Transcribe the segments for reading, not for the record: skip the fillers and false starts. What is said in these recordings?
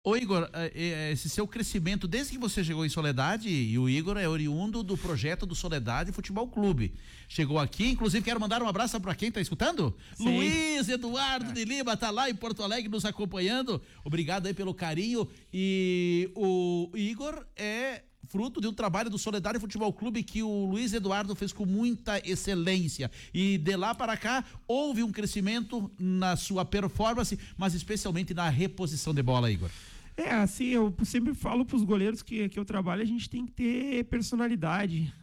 Ô Igor, esse seu crescimento, desde que você chegou em Soledade, e o Igor é oriundo do projeto do Soledade Futebol Clube. Chegou aqui, inclusive quero mandar um abraço para quem está escutando. Sim. Luiz Eduardo de Lima tá lá em Porto Alegre nos acompanhando. Obrigado aí pelo carinho. E o Igor é fruto de um trabalho do Soledade Futebol Clube que o Luiz Eduardo fez com muita excelência, e de lá para cá houve um crescimento na sua performance, mas especialmente na reposição de bola, Igor. Assim, eu sempre falo para os goleiros que eu trabalho, a gente tem que ter personalidade.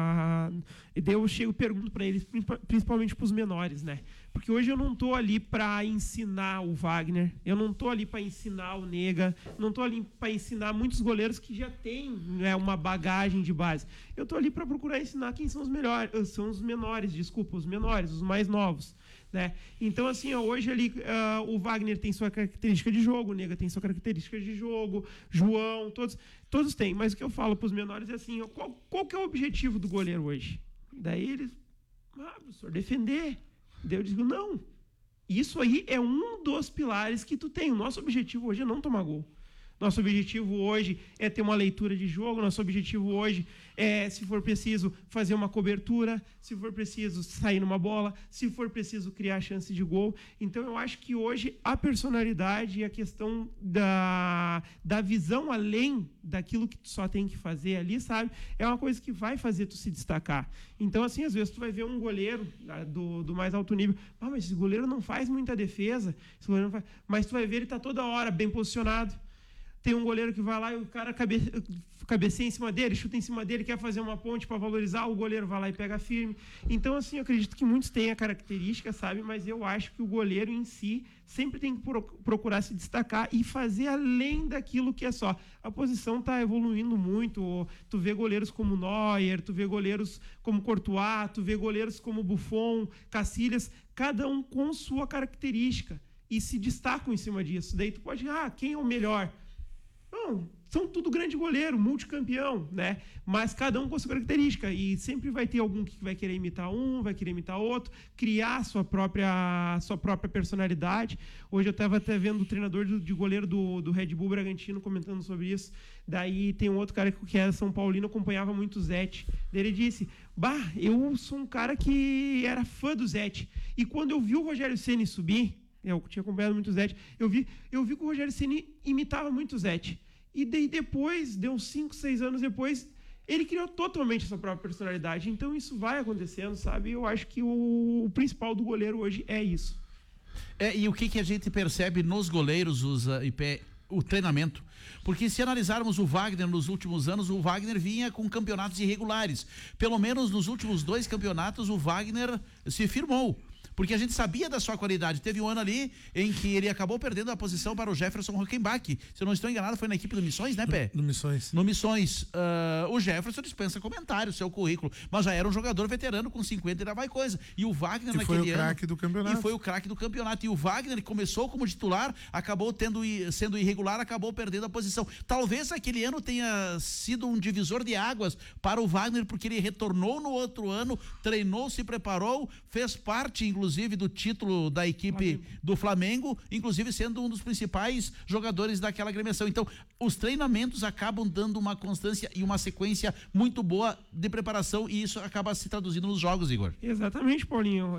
E daí eu chego e pergunto para eles, principalmente para os menores, né? Porque hoje eu não tô ali para ensinar o Wagner, eu não tô ali para ensinar o Nega, não tô ali para ensinar muitos goleiros que já têm, né, uma bagagem de base. Eu tô ali para procurar ensinar quem são os melhores, são os menores, os menores, os mais novos. Né? Então, assim, hoje ali o Wagner tem sua característica de jogo, o Nega tem sua característica de jogo, João, todos têm. Mas o que eu falo para os menores é assim, qual que é o objetivo do goleiro hoje? Daí eles, professor, defender. Daí eu digo, não, isso aí é um dos pilares que tu tem. O nosso objetivo hoje é não tomar gol. Nosso objetivo hoje é ter uma leitura de jogo, nosso objetivo hoje é, se for preciso, fazer uma cobertura, se for preciso, sair numa bola, se for preciso, criar chance de gol. Então, eu acho que hoje a personalidade e a questão da visão além daquilo que tu só tem que fazer ali, sabe? É uma coisa que vai fazer tu se destacar. Então, assim, às vezes tu vai ver um goleiro do mais alto nível, mas esse goleiro não faz muita defesa, esse goleiro não faz... mas tu vai ver ele tá toda hora bem posicionado. Tem um goleiro que vai lá e o cara cabeceia em cima dele, chuta em cima dele, quer fazer uma ponte para valorizar, o goleiro vai lá e pega firme. Então, assim, eu acredito que muitos têm a característica, sabe? Mas eu acho que o goleiro em si sempre tem que procurar se destacar e fazer além daquilo que é só. A posição está evoluindo muito. Tu vê goleiros como Neuer, tu vê goleiros como Courtois, tu vê goleiros como Buffon, Casillas, cada um com sua característica. E se destacam em cima disso. Daí tu pode, quem é o melhor? Não, são tudo grande goleiro, multicampeão, né? Mas cada um com sua característica. E sempre vai ter algum que vai querer imitar um, vai querer imitar outro, criar sua própria personalidade. Hoje eu estava até vendo o treinador de goleiro do Red Bull Bragantino comentando sobre isso. Daí tem um outro cara que era São Paulino, acompanhava muito o Zete. Daí ele disse, eu sou um cara que era fã do Zete. E quando eu vi o Rogério Ceni subir, eu tinha acompanhado muito o Zete, eu vi que o Rogério Ceni imitava muito o Zete. E daí depois, deu 5, 6 anos depois, ele criou totalmente a sua própria personalidade. Então isso vai acontecendo, sabe? Eu acho que o principal do goleiro hoje é isso. E o que a gente percebe nos goleiros, o treinamento? Porque se analisarmos o Wagner nos últimos anos, o Wagner vinha com campeonatos irregulares. Pelo menos nos últimos 2 campeonatos, o Wagner se firmou. Porque a gente sabia da sua qualidade. Teve um ano ali em que ele acabou perdendo a posição para o Jefferson Rockenbach. Se eu não estou enganado, foi na equipe do Missões, né, Pé? No Missões. No Missões. O Jefferson dispensa comentários, seu currículo. Mas já era um jogador veterano com 50 e já vai coisa. E o Wagner naquele ano... E foi o craque do campeonato. E foi o craque do campeonato. E o Wagner começou como titular, acabou sendo irregular, acabou perdendo a posição. Talvez aquele ano tenha sido um divisor de águas para o Wagner, porque ele retornou no outro ano, treinou, se preparou, fez parte, inclusive, do título da equipe do Flamengo, inclusive sendo um dos principais jogadores daquela agremiação. Então, os treinamentos acabam dando uma constância e uma sequência muito boa de preparação, e isso acaba se traduzindo nos jogos, Igor. Exatamente, Paulinho.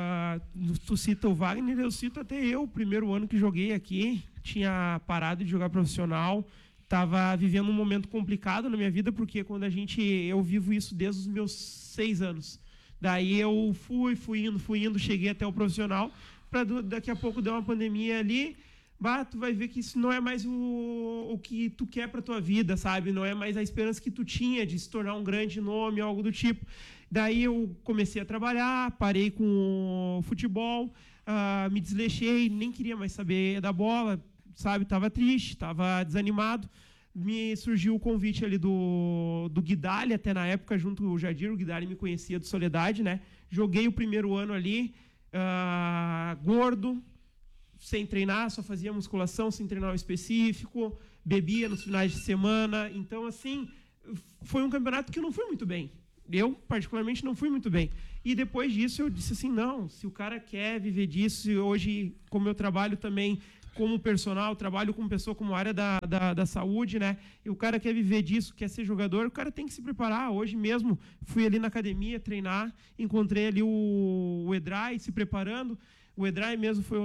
Tu cita o Wagner, eu cito até eu, o primeiro ano que joguei aqui, tinha parado de jogar profissional, estava vivendo um momento complicado na minha vida, porque eu vivo isso desde os meus 6 anos. Daí eu fui indo, cheguei até o profissional, para daqui a pouco dar uma pandemia ali, tu vai ver que isso não é mais o que tu quer para tua vida, sabe? Não é mais a esperança que tu tinha de se tornar um grande nome, algo do tipo. Daí eu comecei a trabalhar, parei com o futebol, me desleixei, nem queria mais saber da bola, sabe? Tava triste, tava desanimado. Me surgiu o convite ali do Guidali, até na época, junto com o Jadir. O Guidali me conhecia do Soledade, né? Joguei o primeiro ano ali, gordo, sem treinar, só fazia musculação, sem treinar o específico, bebia nos finais de semana. Então, assim, foi um campeonato que eu não fui muito bem. Eu, particularmente, não fui muito bem. E depois disso, eu disse assim, não, se o cara quer viver disso, e hoje, como eu trabalho também como personal, trabalho como pessoa, como área da saúde, né? E o cara quer viver disso, quer ser jogador, o cara tem que se preparar. Hoje mesmo fui ali na academia treinar, encontrei ali o Edrai se preparando. O Edrai mesmo foi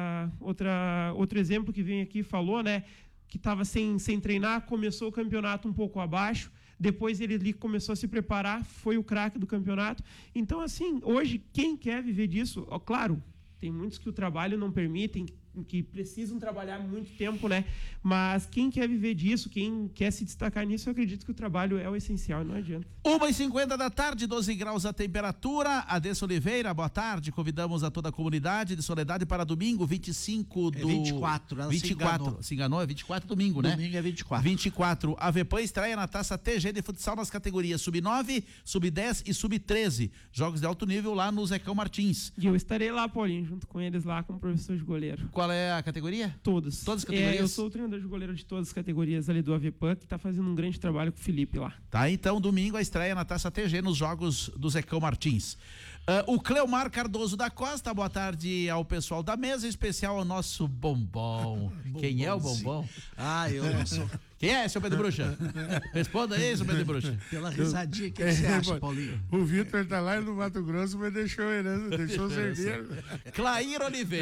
outro exemplo que vem aqui, falou, né? Que estava sem treinar, começou o campeonato um pouco abaixo, depois ele ali começou a se preparar, foi o craque do campeonato. Então, assim, hoje, quem quer viver disso, ó, claro, tem muitos que o trabalho não permitem, que precisam trabalhar muito tempo, né? Mas quem quer viver disso, quem quer se destacar nisso, eu acredito que o trabalho é o essencial, não adianta. 1h50 da tarde, 12 graus a temperatura. Adesso Oliveira, boa tarde. Convidamos a toda a comunidade de Soledade para domingo, 25 do... 24, ela 24, se enganou, é 24 domingo, né? Domingo é 24. 24. A Vepam estreia na Taça TG de futsal nas categorias Sub-9, Sub-10 e Sub-13. Jogos de alto nível lá no Zecão Martins. E eu estarei lá, Paulinho, junto com eles lá, como professor de goleiro. Qual é a categoria? Todas. Todas as categorias? Eu sou o treinador de goleiro de todas as categorias ali do Vepam, que está fazendo um grande trabalho com o Felipe lá. Tá, então domingo a estreia na Taça TG nos Jogos do Zecão Martins. O Cleomar Cardoso da Costa, boa tarde ao pessoal da mesa, em especial ao nosso bombom. Quem é o bombom? Eu não sou. Quem é, seu Pedro Bruxa? Responda aí, seu Pedro Bruxa. Pela risadinha, o que você acha, Paulinho? O Vitor tá lá no Mato Grosso, mas deixou o Cerdeiro. Clair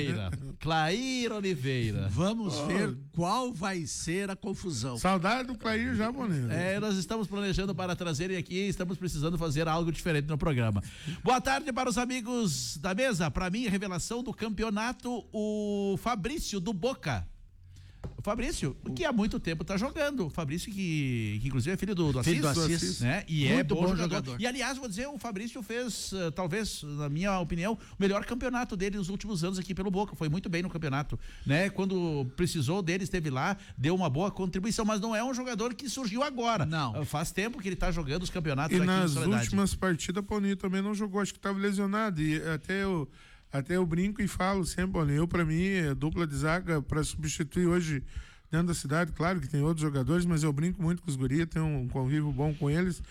Oliveira. Vamos ver qual vai ser a confusão. Saudade do Clair já, Boninho. Nós estamos planejando para trazerem aqui, estamos precisando fazer algo diferente no programa. Boa tarde para os amigos da mesa. Para mim, a revelação do campeonato, o Fabrício do Boca. O Fabrício, que há muito tempo está jogando. O Fabrício, que inclusive é filho do Assis, né? E muito é bom jogador. E aliás, vou dizer, o Fabrício fez, talvez, na minha opinião, o melhor campeonato dele nos últimos anos aqui pelo Boca. Foi muito bem no campeonato, né? Quando precisou dele, esteve lá, deu uma boa contribuição, mas não é um jogador que surgiu agora. Não. Faz tempo que ele está jogando os campeonatos E aqui nas em Soledade. últimas partidas, o Paulinho também não jogou, acho que estava lesionado. E até eu brinco e falo sempre, Paulinho, para mim, dupla de zaga para substituir hoje dentro da cidade, claro que tem outros jogadores, mas eu brinco muito com os guris, tenho um convívio bom com eles,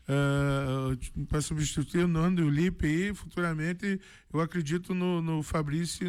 para substituir o Nando e o Lipe, e futuramente eu acredito no Fabrício e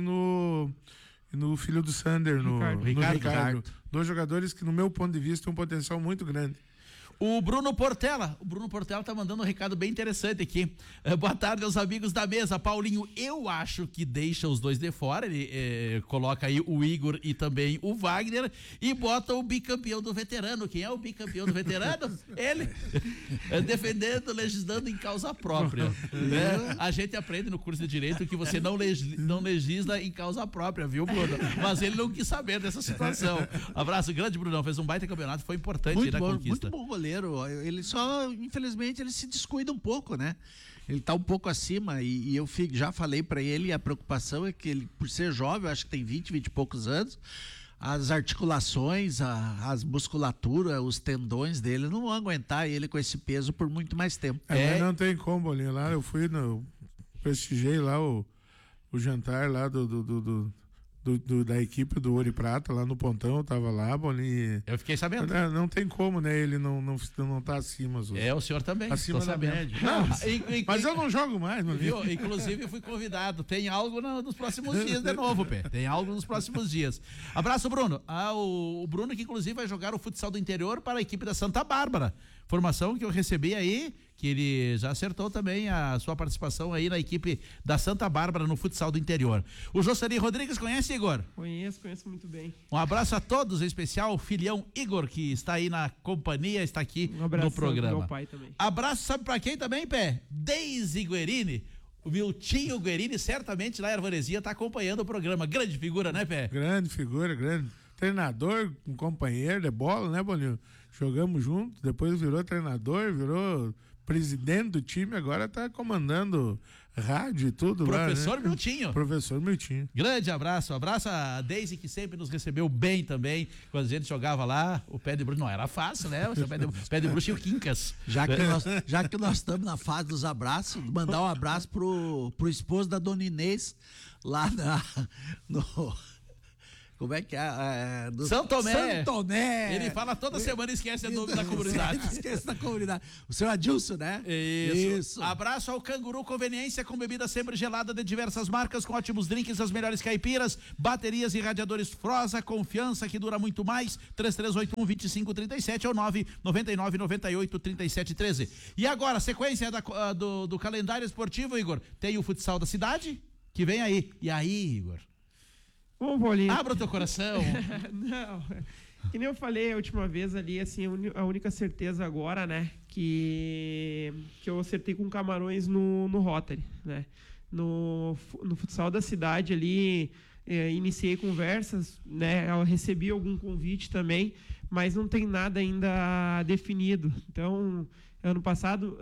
no filho do Sander, no Ricardo. Dois jogadores que, no meu ponto de vista, têm um potencial muito grande. O Bruno Portela tá mandando um recado bem interessante aqui. Boa tarde aos amigos da mesa. Paulinho, eu acho que deixa os dois de fora. Ele coloca aí o Igor e também o Wagner e bota o bicampeão do veterano. Quem é o bicampeão do veterano? Ele. Defendendo, legislando em causa própria. Né? A gente aprende no curso de Direito que você não legisla em causa própria, viu, Bruno? Mas ele não quis saber dessa situação. Abraço grande, Brunão. Fez um baita campeonato, foi importante muito na bom, conquista. Muito bom goleiro. Ele só, infelizmente, ele se descuida um pouco, né? Ele tá um pouco acima e eu já falei para ele, a preocupação é que ele, por ser jovem, eu acho que tem 20 e poucos anos, as articulações, as musculaturas, os tendões dele não vão aguentar ele com esse peso por muito mais tempo. Mas não tem como, Bolinho. Lá eu fui, prestigiei lá o jantar lá da equipe do Ouro e Prata, lá no Pontão, eu tava lá, Bolinho. Eu fiquei sabendo. Não tem como, né? Ele não tá acima. O senhor também. Acima da média. Mas eu não jogo mais, meu viu? Inclusive, eu fui convidado. Tem algo nos próximos dias de novo, Pé. Tem algo nos próximos dias. Abraço, Bruno. O Bruno, que inclusive vai jogar o futsal do interior para a equipe da Santa Bárbara. Formação que eu recebi aí, que ele já acertou também a sua participação aí na equipe da Santa Bárbara no futsal do interior. O Joseli Rodrigues conhece, Igor? Conheço muito bem. Um abraço a todos, em especial o filhão Igor, que está aí na companhia, está aqui no programa. Meu pai também. Abraço, sabe pra quem também, Pé? Deise Guerini. O Miltinho Guerini, certamente lá em Arvoresia, está acompanhando o programa. Grande figura, né, Pé? Grande figura, grande. Treinador, um companheiro de bola, né, Boninho? Jogamos juntos, depois virou treinador, virou presidente do time, agora tá comandando rádio e tudo. Professor lá, né? Miltinho. Professor Miltinho. Grande abraço. Abraço a Deise, que sempre nos recebeu bem também. Quando a gente jogava lá, o pé de bruxo não era fácil, né? O pé de bruxo e o Quincas. Já que nós estamos na fase dos abraços, mandar um abraço pro esposo da dona Inês, lá Como é que é? Do São Tomé. São Tomé. Ele fala toda semana e esquece o nome da comunidade. Esquece da comunidade. O seu Adilson, né? Isso. Abraço ao Canguru Conveniência, com bebida sempre gelada de diversas marcas, com ótimos drinks, as melhores caipiras, baterias e radiadores Froza, confiança que dura muito mais. 3381-2537 ou 999-98-3713. E agora, sequência do calendário esportivo, Igor. Tem o futsal da cidade, que vem aí. E aí, Igor? Bom, Paulinho. Abra o teu coração. Não, que nem eu falei a última vez ali, assim, a única certeza agora, né, que eu acertei com Camarões no Rotary, né, no futsal da cidade ali, iniciei conversas, né, eu recebi algum convite também, mas não tem nada ainda definido. Então, ano passado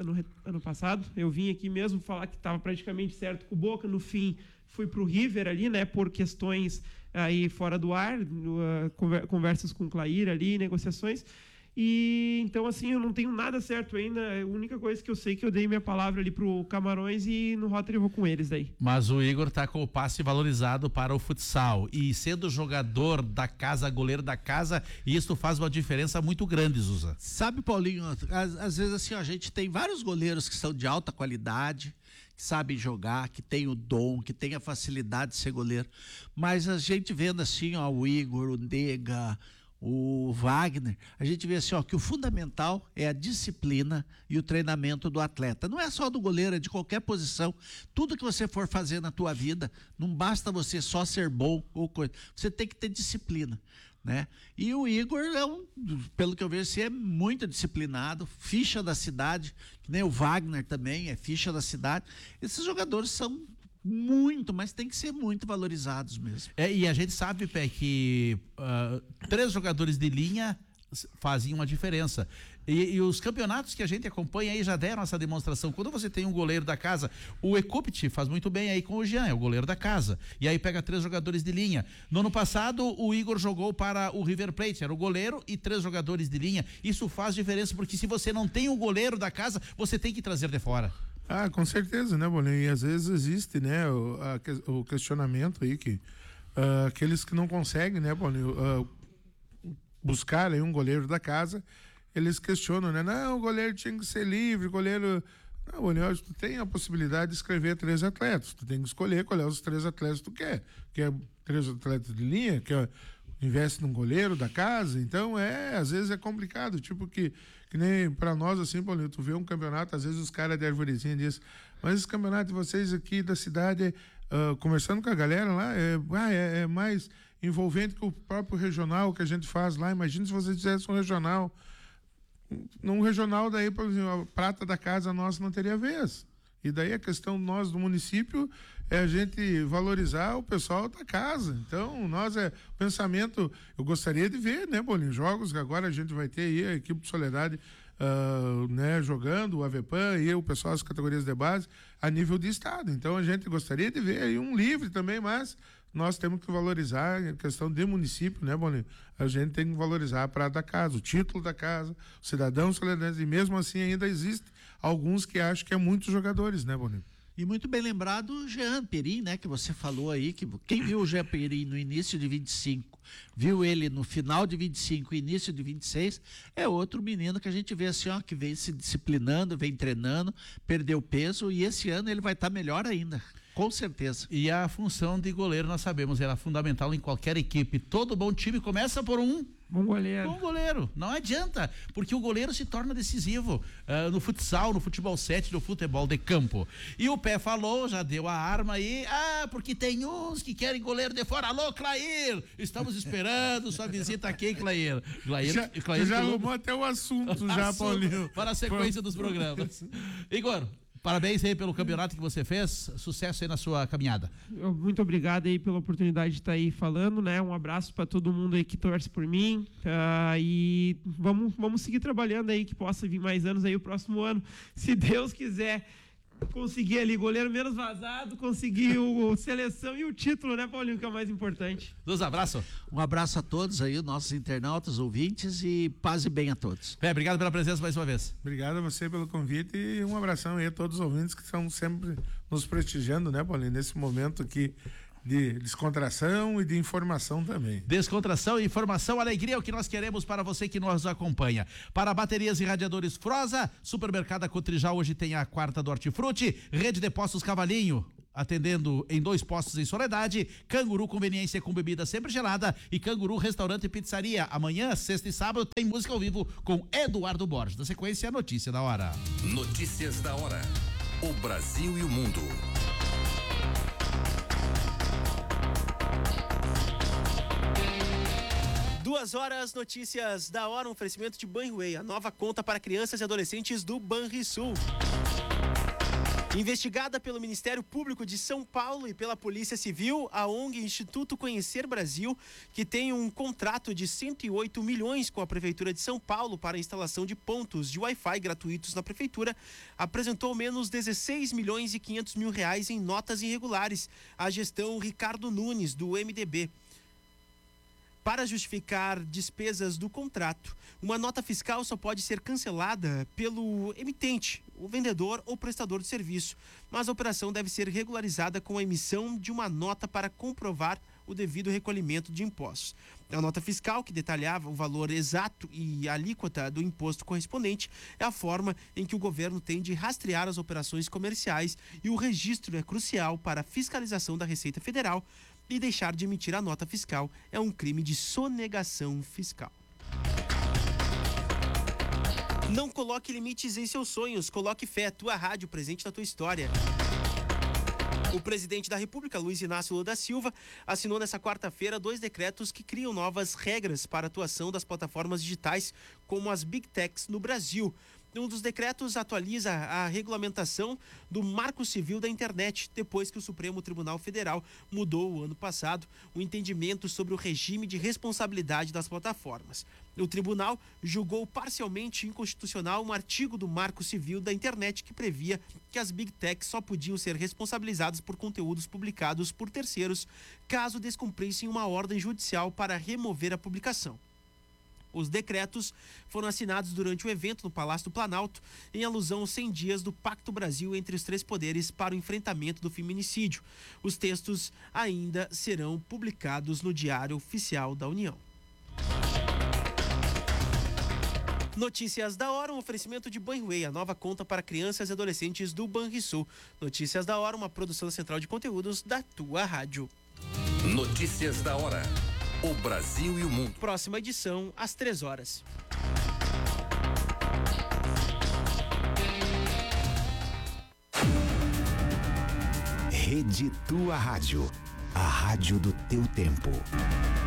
eu vim aqui mesmo falar que estava praticamente certo com o Boca, no fim fui para o River ali, né, por questões aí fora do ar, conversas com o Clair ali, negociações. E então, assim, eu não tenho nada certo ainda. A única coisa que eu sei é que eu dei minha palavra ali pro Camarões e no Rotary eu vou com eles daí. Mas o Igor tá com o passe valorizado para o futsal. E sendo jogador da casa, goleiro da casa, isso faz uma diferença muito grande, Zusa. Sabe, Paulinho, às vezes assim, ó, a gente tem vários goleiros que são de alta qualidade, que sabem jogar, que tem o dom, que tem a facilidade de ser goleiro. Mas a gente vendo assim, ó, o Igor, o Nega, o Wagner, a gente vê assim, ó, que o fundamental é a disciplina e o treinamento do atleta. Não é só do goleiro, é de qualquer posição. Tudo que você for fazer na tua vida, não basta você só ser bom ou coisa. Você tem que ter disciplina, né? E o Igor pelo que eu vejo, é muito disciplinado, ficha da cidade, que nem o Wagner também é ficha da cidade. Esses jogadores são muito, mas tem que ser muito valorizados mesmo. E a gente sabe, Pé, que 3 jogadores de linha faziam uma diferença. E os campeonatos que a gente acompanha aí já deram essa demonstração. Quando você tem um goleiro da casa, o Ecupit faz muito bem aí com o Jean, é o goleiro da casa. E aí pega 3 jogadores de linha. No ano passado, o Igor jogou para o River Plate, era o goleiro e 3 jogadores de linha. Isso faz diferença, porque se você não tem um goleiro da casa, você tem que trazer de fora. Ah, com certeza, né, Bolinho? E às vezes existe, né, o questionamento aí que aqueles que não conseguem, né, Bolinho, buscar aí um goleiro da casa, eles questionam, né? Não, o goleiro tinha que ser livre, goleiro... Não, Bolinho, tu tem a possibilidade de escrever 3 atletas, tu tem que escolher qual é os 3 atletas que tu quer. Quer 3 atletas de linha, investe num goleiro da casa, então às vezes é complicado, tipo que nem pra nós assim, Paulinho, tu vê um campeonato, às vezes os caras de Arvorezinha dizem, mas esse campeonato de vocês aqui da cidade, conversando com a galera lá, é mais envolvente que o próprio regional que a gente faz lá. Imagina se vocês fizessem um regional, num regional daí, por exemplo, a prata da casa nossa não teria vez. E daí a questão nós do município é a gente valorizar o pessoal da casa. Então, o pensamento, eu gostaria de ver, né, Bolinho, jogos que agora a gente vai ter aí, a equipe de Soledade, né, jogando, o Avepan e o pessoal das categorias de base a nível de estado. Então, a gente gostaria de ver aí um livre também, mas nós temos que valorizar a questão de município, né, Bolinho? A gente tem que valorizar a prata da casa, o título da casa, o cidadão soledense, e mesmo assim ainda existe alguns que acham que é muitos jogadores, né, Bolinho? E muito bem lembrado o Jean Perim, né, que você falou aí, que quem viu o Jean Perim no início de 25, viu ele no final de 25 e início de 26, é outro menino que a gente vê assim, ó, que vem se disciplinando, vem treinando, perdeu peso, e esse ano ele vai estar melhor ainda. Com certeza. E a função de goleiro, nós sabemos, ela é fundamental em qualquer equipe. Todo bom time começa por um bom goleiro. Bom goleiro. Não adianta, porque o goleiro se torna decisivo no futsal, no futebol 7, no futebol de campo. E o Pé falou, já deu a arma aí, porque tem uns que querem goleiro de fora. Alô, Clair! Estamos esperando sua visita aqui, Clair. Clair já arrumou até o assunto, Paulinho. Para a sequência dos programas. Igor, parabéns aí pelo campeonato que você fez, sucesso aí na sua caminhada. Muito obrigado aí pela oportunidade de estar aí falando, né? Um abraço para todo mundo aí que torce por mim, e vamos seguir trabalhando aí, que possa vir mais anos aí o próximo ano, se Deus quiser. Conseguir ali goleiro menos vazado, conseguir seleção e o título, né, Paulinho, que é o mais importante. Um abraço a todos aí, nossos internautas, ouvintes, e paz e bem a todos. Obrigado pela presença mais uma vez. Obrigado a você pelo convite e um abração aí a todos os ouvintes que estão sempre nos prestigiando, né, Paulinho, nesse momento aqui de descontração e de informação também. Descontração, informação, alegria é o que nós queremos para você que nos acompanha. Para baterias e radiadores Frosa, Supermercado Cotrijal hoje tem a quarta do Hortifruti, Rede de Postos Cavalinho, atendendo em 2 postos em Soledade, Canguru Conveniência com bebida sempre gelada e Canguru Restaurante e Pizzaria. Amanhã, sexta e sábado, tem música ao vivo com Eduardo Borges. Na sequência, a notícia da hora. Notícias da hora. O Brasil e o mundo. 2h, notícias da hora, um oferecimento de Banrisul, a nova conta para crianças e adolescentes do Banrisul. Investigada pelo Ministério Público de São Paulo e pela Polícia Civil, a ONG Instituto Conhecer Brasil, que tem um contrato de 108 milhões com a Prefeitura de São Paulo para a instalação de pontos de Wi-Fi gratuitos na Prefeitura, apresentou ao menos 16 milhões e 500 mil reais em notas irregulares à gestão Ricardo Nunes, do MDB. Para justificar despesas do contrato, uma nota fiscal só pode ser cancelada pelo emitente, o vendedor ou prestador de serviço, mas a operação deve ser regularizada com a emissão de uma nota para comprovar o devido recolhimento de impostos. A nota fiscal, que detalhava o valor exato e a alíquota do imposto correspondente, é a forma em que o governo tem de rastrear as operações comerciais, e o registro é crucial para a fiscalização da Receita Federal, e deixar de emitir a nota fiscal é um crime de sonegação fiscal. Não coloque limites em seus sonhos, coloque fé, tua rádio presente na tua história. O presidente da República, Luiz Inácio Lula da Silva, assinou nesta quarta-feira 2 decretos que criam novas regras para a atuação das plataformas digitais como as Big Techs no Brasil. Um dos decretos atualiza a regulamentação do Marco Civil da Internet, depois que o Supremo Tribunal Federal mudou, o ano passado, o entendimento sobre o regime de responsabilidade das plataformas. O tribunal julgou parcialmente inconstitucional um artigo do Marco Civil da Internet que previa que as Big Techs só podiam ser responsabilizadas por conteúdos publicados por terceiros, caso descumprissem uma ordem judicial para remover a publicação. Os decretos foram assinados durante o evento no Palácio do Planalto, em alusão aos 100 dias do Pacto Brasil entre os 3 poderes para o enfrentamento do feminicídio. Os textos ainda serão publicados no Diário Oficial da União. Notícias da hora, um oferecimento de Banrisul, a nova conta para crianças e adolescentes do Banrisul. Notícias da hora, uma produção da Central de Conteúdos da tua rádio. Notícias da hora. O Brasil e o mundo. Próxima edição, às 3h. Rede Tua Rádio. A rádio do teu tempo.